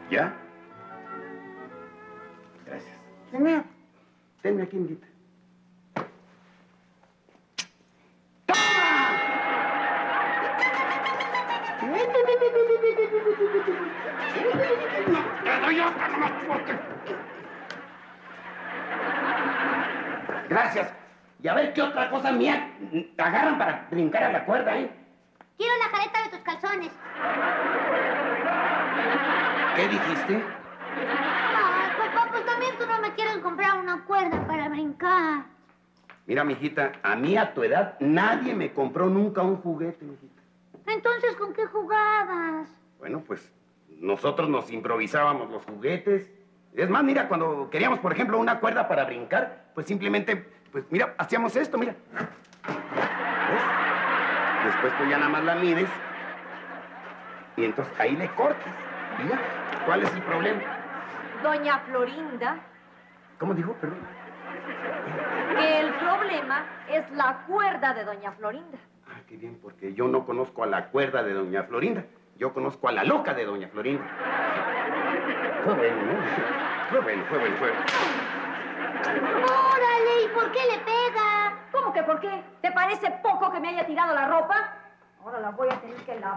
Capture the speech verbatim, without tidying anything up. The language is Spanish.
¿Ya? Gracias. De nada. Tenme aquí, Indita. Gracias. Y a ver qué otra cosa mía te agarran para brincar a la cuerda, ¿eh? Quiero la jareta de tus calzones. ¿Qué dijiste? Ay, papá, pues también tú no me quieres comprar una cuerda para brincar. Mira, mijita, a mí a tu edad nadie me compró nunca un juguete, mijita. Entonces, ¿con qué jugabas? Bueno, pues nosotros nos improvisábamos los juguetes. Es más, mira, cuando queríamos, por ejemplo, una cuerda para brincar, pues simplemente, pues mira, hacíamos esto, mira. ¿Ves? Después tú ya nada más la mides y entonces ahí le cortas. ¿Y ya? ¿Cuál es el problema? Doña Florinda, ¿Cómo dijo? Perdón. que el problema es la cuerda de Doña Florinda. Ah, qué bien, porque yo no conozco a la cuerda de Doña Florinda. Yo conozco a la loca de Doña Florinda. Fue bueno, ¿no? Fue bueno, fue bueno, fue bueno. ¡Órale! ¿Y por qué le pega? ¿Cómo que por qué? ¿Te parece poco que me haya tirado la ropa? Ahora la voy a tener que lavar.